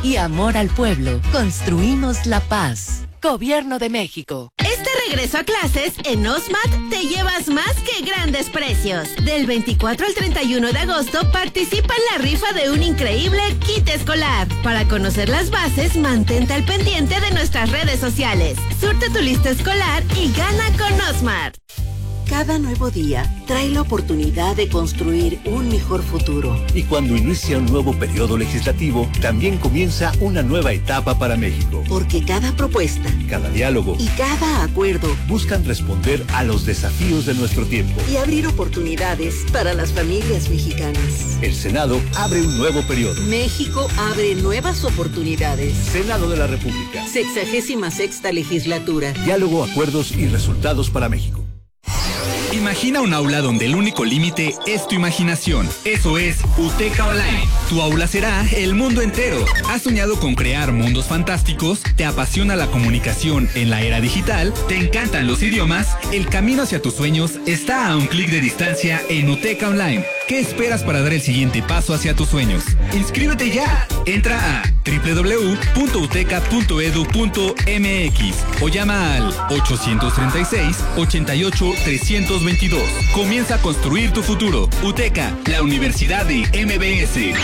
y amor al pueblo. Construimos la paz. Gobierno de México. Este regreso a clases en Osmat te llevas más que grandes precios. Del 24 al 31 de agosto participa en la rifa de un increíble kit escolar. Para conocer las bases, mantente al pendiente de nuestras redes sociales. Surte tu lista escolar y gana con Osmat. Cada nuevo día trae la oportunidad de construir un mejor futuro. Y cuando inicia un nuevo periodo legislativo, también comienza una nueva etapa para México. Porque cada propuesta, cada diálogo y cada acuerdo buscan responder a los desafíos de nuestro tiempo y abrir oportunidades para las familias mexicanas. El Senado abre un nuevo periodo. México abre nuevas oportunidades. Senado de la República. 66ª legislatura. Diálogo, acuerdos y resultados para México. Imagina un aula donde el único límite es tu imaginación. Eso es UTECA Online. Tu aula será el mundo entero. ¿Has soñado con crear mundos fantásticos? ¿Te apasiona la comunicación en la era digital? ¿Te encantan los idiomas? El camino hacia tus sueños está a un clic de distancia en UTECA Online. ¿Qué esperas para dar el siguiente paso hacia tus sueños? ¡Inscríbete ya! Entra a www.uteca.edu.mx o llama al 836-88-322. Comienza a construir tu futuro. UTECA, la Universidad de MBS.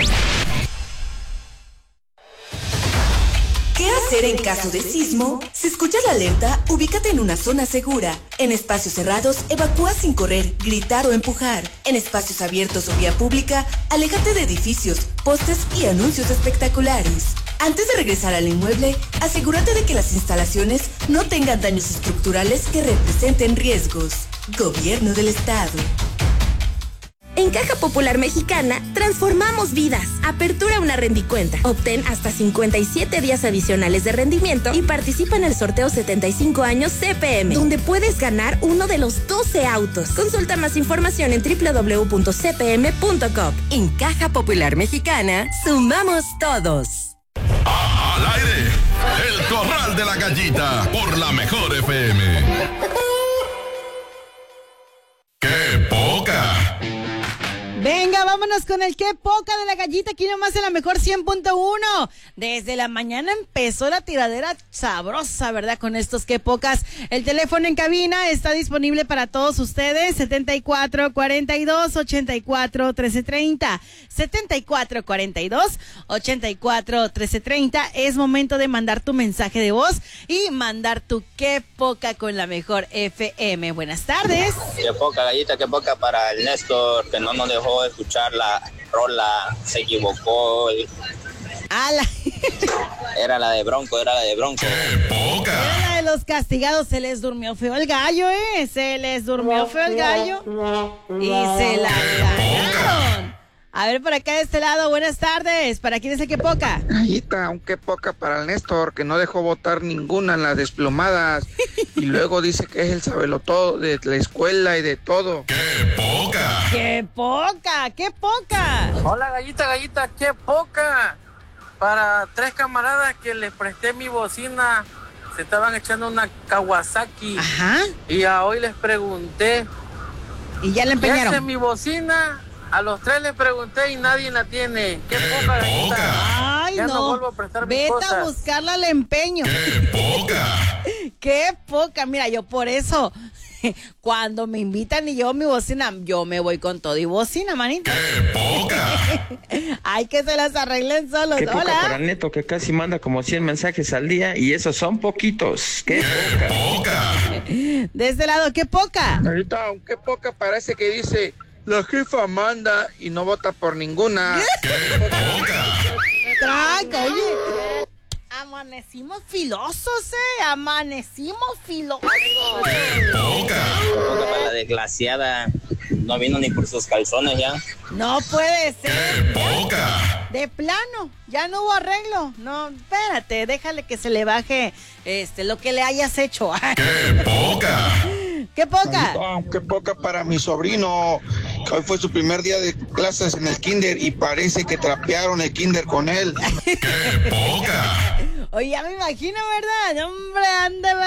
¿Qué hacer en caso de sismo? Si escuchas la alerta, ubícate en una zona segura. En espacios cerrados, evacúa sin correr, gritar o empujar. En espacios abiertos o vía pública, aléjate de edificios, postes y anuncios espectaculares. Antes de regresar al inmueble, asegúrate de que las instalaciones no tengan daños estructurales que representen riesgos. Gobierno del Estado. En Caja Popular Mexicana, transformamos vidas. Apertura una rendicuenta. Obtén hasta 57 días adicionales de rendimiento y participa en el sorteo 75 años CPM, donde puedes ganar uno de los 12 autos. Consulta más información en www.cpm.com. En Caja Popular Mexicana, sumamos todos. Al aire, el Corral de la Gallita, por la Mejor FM. ¡Qué poca! Venga, vámonos con el qué poca de la gallita, aquí nomás en la Mejor 100.1. Desde la mañana empezó la tiradera sabrosa, ¿verdad? Con estos qué pocas. El teléfono en cabina está disponible para todos ustedes, 7442-841330. 7442-841330. Es momento de mandar tu mensaje de voz y mandar tu qué poca con la Mejor FM. Buenas tardes. Qué poca, gallita, qué poca para el Néstor, que no nos dejó escuchar la rola, se equivocó. Era la de Bronco. ¡Qué poca! Era la de los castigados, se les durmió feo el gallo, se les durmió feo el gallo y se la ganaron. A ver, por acá de este lado, buenas tardes. ¿Para quién es el qué poca? Gallita, un qué poca para el Néstor, que no dejó votar ninguna en las desplomadas. Y luego dice que es el sabelotodo de la escuela y de todo. ¡Qué poca! ¡Qué poca! ¡Qué poca! Hola, gallita, qué poca. Para 3 camaradas que les presté mi bocina, se estaban echando una Kawasaki. Ajá. Y a hoy les pregunté. Y ya le empeñaron. ¿Qué hace mi bocina? A los 3 les pregunté y nadie la tiene. ¡Qué poca, gallita! ¡Ay, ya no! vuelvo a prestar mis Vete cosas. a buscarla al empeño. ¡Qué poca! ¡Qué poca! Mira, yo por eso, cuando me invitan y llevo mi bocina, yo me voy con todo y bocina, manita. ¡Qué poca! Hay que se las arreglen solos. Qué poca Hola. para Neto, que casi manda como 100 mensajes al día y esos son poquitos. ¡Qué poca! De este lado, qué poca. Ahorita, qué poca parece que dice, la jefa manda y no vota por ninguna. ¡Qué poca! Tranca, oye. Amanecimos filosos, amanecimos filosos. ¡Qué poca! Poca para la desgraciada, no vino ni por sus calzones ya. No puede ser. ¡Qué poca! De plano, ya no hubo arreglo. No, espérate, déjale que se le baje lo que le hayas hecho. ¡Qué poca! ¡Qué poca! Qué poca para mi sobrino, que hoy fue su primer día de clases en el kinder y parece que trapearon el kinder con él. ¡Qué poca! Oye, ya me imagino, ¿verdad? Hombre, han de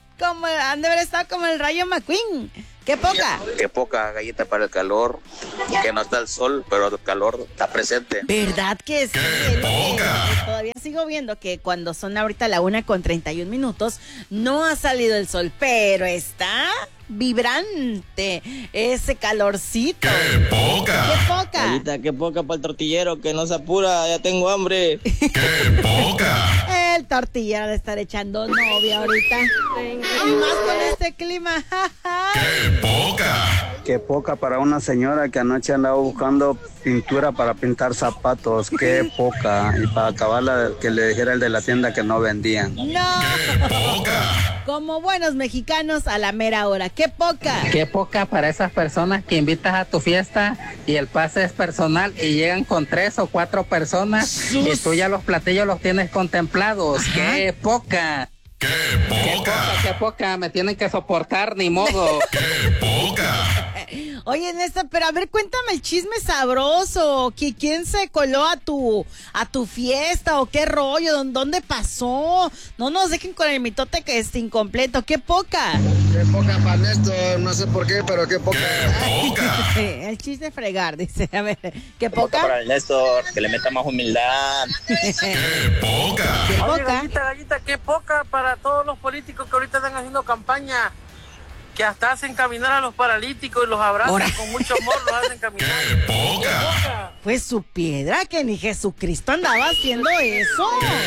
haber estado como el Rayo McQueen. ¡Qué poca! Qué poca, gallita, para el calor, que no está el sol, pero el calor está presente. ¿Verdad que sí? ¡Qué poca! Todavía sigo viendo que cuando son ahorita la 1:31, no ha salido el sol, pero está vibrante ese calorcito. ¡Qué poca! ¡Qué poca! Gallita, qué poca para el tortillero, que no se apura, ya tengo hambre. ¡Qué poca! El tortillero de estar echando novia ahorita. Y más con este clima. ¡Qué poca! Qué poca para una señora que anoche andaba buscando pintura para pintar zapatos. Qué poca. Y para acabarla, que le dijera el de la tienda que no vendían. ¡No! ¡Qué poca! Como buenos mexicanos a la mera hora. ¡Qué poca! Qué poca para esas personas que invitas a tu fiesta y el pase es personal y llegan con 3 o 4 personas y tú ya los platillos los tienes contemplados. Ajá. ¡Qué poca! ¡Qué poca! ¡Qué poca! Me tienen que soportar, ni modo. ¡Qué poca! Oye, Néstor, pero a ver, cuéntame el chisme sabroso. ¿Quién se coló a tu fiesta o qué rollo? ¿Dónde pasó? No nos dejen con el mitote que es incompleto. ¡Qué poca! Qué poca para Néstor, no sé por qué, pero qué poca. ¡Qué poca! El chiste fregar, dice. A ver, ¿qué poca? poca? Para el Néstor, que le meta más humildad. ¡Qué poca! ¿Qué Oye, poca? Gallita, qué poca para todos los políticos que ahorita están haciendo campaña, que hasta hacen caminar a los paralíticos y los abrazan. ¡Hora! Con mucho amor, los hacen caminar. ¡Qué poca! Pues su piedra, que ni Jesucristo andaba haciendo eso.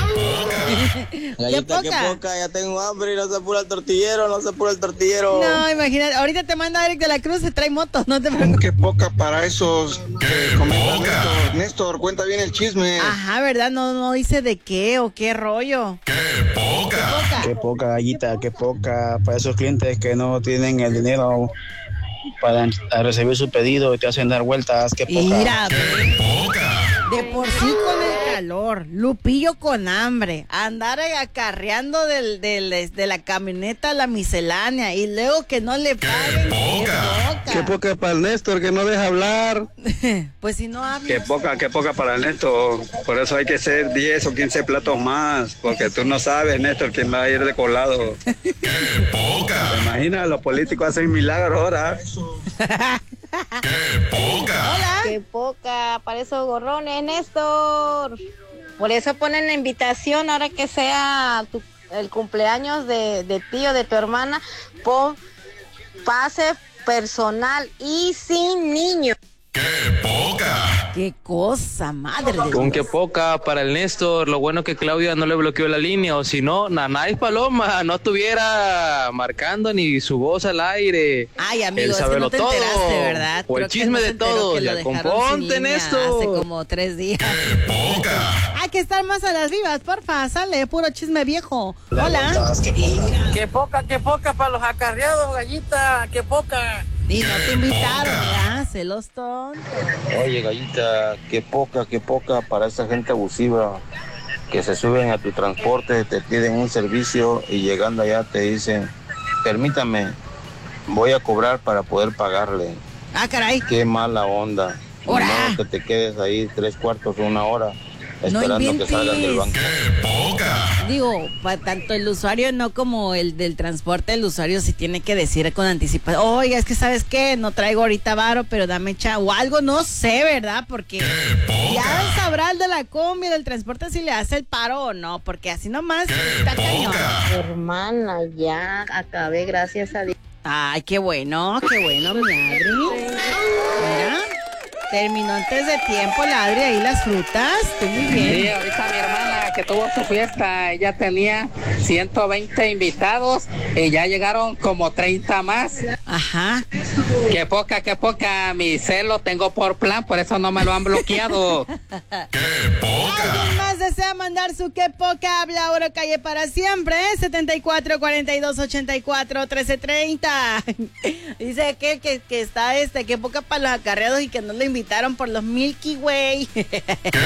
Gallita, qué poca, ya tengo hambre y no se apura el tortillero, No, imagínate, ahorita te manda Eric de la Cruz, se trae motos, no te preocupes. Qué poca para esos que comentan Néstor. Néstor, cuenta bien el chisme. Ajá, ¿verdad? No dice de qué o qué rollo. ¡Qué poca! Qué poca, Gallita, qué poca para esos clientes que no tienen el dinero para recibir su pedido y te hacen dar vueltas. Qué poca. Mira, ¡Qué poca! de por sí con el calor, Lupillo con hambre, andar acarreando de la camioneta a la miscelánea y luego que no le paguen. ¡Qué poca! Qué poca para el Néstor, que no deja hablar. Pues si no habla. Qué poca para el Néstor. Por eso hay que hacer 10 o 15 platos más, porque tú no sabes, Néstor, quién va a ir de colado. ¡Qué poca! ¿Te imaginas? Los políticos hacen milagros ahora. ¡Qué poca! Hola. Qué poca para esos gorrones, Néstor. Por eso ponen la invitación, ahora que sea el cumpleaños de tío, de tu hermana, pon pase personal y sin niños. ¡Qué poca! ¡Qué cosa, madre de Con Dios! qué poca para el Néstor. Lo bueno que Claudia no le bloqueó la línea, o si no, Nanay Paloma no estuviera marcando ni su voz al aire. Ay, amigo, el es que sabelo no te todo, enteraste, ¿verdad? o el Creo que chisme no se de enteró todos. que lo Ya dejaron componte, sin línea Néstor. hace como 3 días. ¡Qué poca! Hay que estar más a las vivas, porfa, sale, puro chisme viejo. Hola. Qué poca para los acarreados, Gallita, qué poca. Y no te invitaron, ¿verdad? Celos tontos. Oye, Gallita, qué poca para esa gente abusiva que se suben a tu transporte, te piden un servicio y llegando allá te dicen, permítame, voy a cobrar para poder pagarle. Ah, caray. Qué mala onda. ¡Hora! No, que te quedes ahí 3/4 de una hora No esperando que salgan del banco. ¡Qué poca! Digo, para tanto el usuario no como el del transporte, el usuario sí tiene que decir con anticipación, oiga, es que ¿sabes qué? No traigo ahorita varo, pero dame o algo, no sé, ¿verdad? Porque ya sabrá el de la combi, del transporte, si le hace el paro o no, porque así nomás está cañón. Hermana, ya acabé, gracias a Dios. Ay, qué bueno, mi Adri. Mira, terminó antes de tiempo la Adri ahí las frutas, tú muy bien. Sí, ahorita mi hermana que tuvo su fiesta, ella tenía 120 invitados y ya llegaron como 30 más. Ajá. Qué poca, mi celo tengo por plan, por eso no me lo han bloqueado. ¡Qué poca! ¿Alguien más desea mandar su qué poca? Habla ahora calle para siempre, 74 42 84 13 30. Dice que está qué poca para los acarreados y que no lo invitaron por los Milky Way. ¡Qué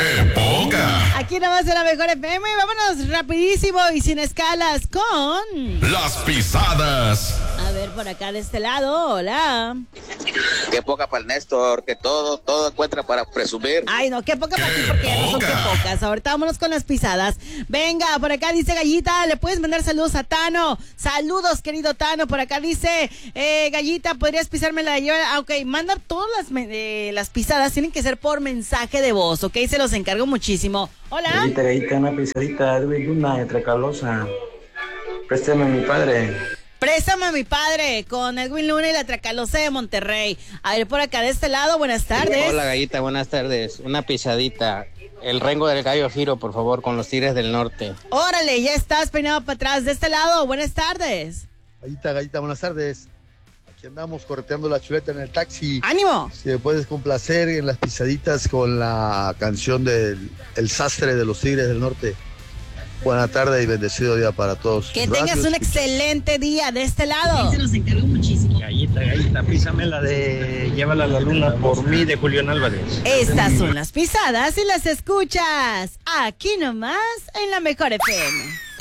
poca! Aquí nomás en la mejor FM, vámonos rapidísimo y sin escalas con Las pisadas ver, por acá de este lado, hola. Qué poca para el Néstor, que todo encuentra para presumir. Ay, no, qué poca para ti, porque ya no son qué pocas. Ahorita vámonos con las pisadas. Venga, por acá dice Gallita, le puedes mandar saludos a Tano. Saludos, querido Tano. Por acá dice, Gallita, ¿podrías pisarme la de yo? Ok, manda todas las pisadas, tienen que ser por mensaje de voz, ok, se los encargo muchísimo. Hola. Gallita, una pisadita, Edwin Luna de Tracalosa. Préstame a mi padre. Préstame a mi padre con Edwin Luna y la Tracalosa de Monterrey. A ver, por acá de este lado, buenas tardes. Hola, Gallita, buenas tardes. Una pisadita. El Rengo del Gallo Giro, por favor, con los Tigres del Norte. Órale, ya estás peinado para atrás. De este lado, buenas tardes. Gallita, buenas tardes. Aquí andamos correteando la chuleta en el taxi. ¡Ánimo! Si me puedes complacer en las pisaditas con la canción del El Sastre de los Tigres del Norte. Buena tarde y bendecido día para todos. Que tengas un excelente día de este lado. Se los encargo muchísimo. Gallita, písame la de Llévala a la Luna por mí de Julián Álvarez. Estas son las pisadas y las escuchas aquí nomás en la Mejor FM.